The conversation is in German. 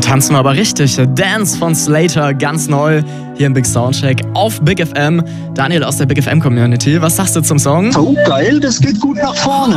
tanzen wir aber richtig. Dance von Slater, ganz neu, hier im Big Soundcheck auf Big FM. Daniel aus der Big FM Community, was sagst du zum Song? Oh, geil, das geht gut nach vorne.